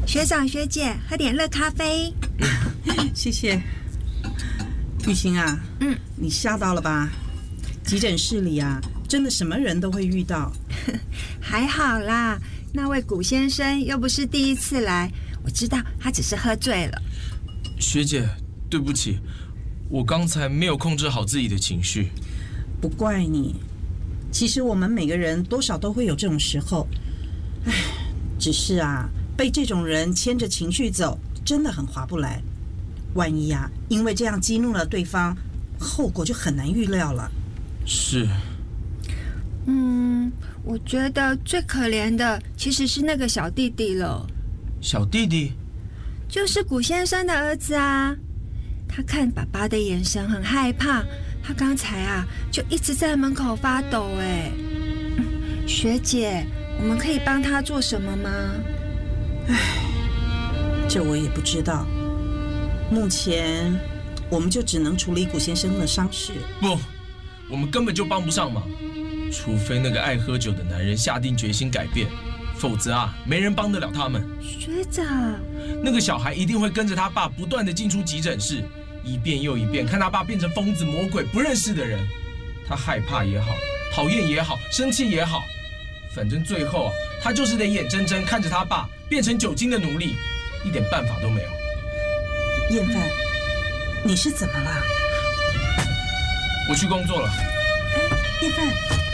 学长学姐，喝点热咖啡。 谢谢。玉兴啊，你吓到了吧？急诊室里啊，真的什么人都会遇到。 还好啦，那位古先生又不是第一次来，我知道他只是喝醉了。 学姐，对不起，我刚才没有控制好自己的情绪。 不怪你，其实我们每个人多少都会有这种时候。唉，只是啊，被这种人牵着情绪走，真的很划不来。万一啊，因为这样激怒了对方，后果就很难预料了。 是。 我觉得最可怜的其实是那个小弟弟了。 小弟弟？ 就是古先生的儿子啊。他看爸爸的眼神很害怕，他刚才啊就一直在门口发抖。学姐，我们可以帮他做什么吗？ 这我也不知道。目前我们就只能处理古先生的伤势。 不，我们根本就帮不上忙，除非那个爱喝酒的男人下定决心改变，否则啊，没人帮得了他们。 学长， 那个小孩一定会跟着他爸不断地进出急诊室，一遍又一遍，看他爸变成疯子、魔鬼、不认识的人。他害怕也好，讨厌也好，生气也好，反正最后啊，他就是得眼睁睁看着他爸变成酒精的奴隶，一点办法都没有。 燕范，你是怎么了？ 我去工作了。 燕范。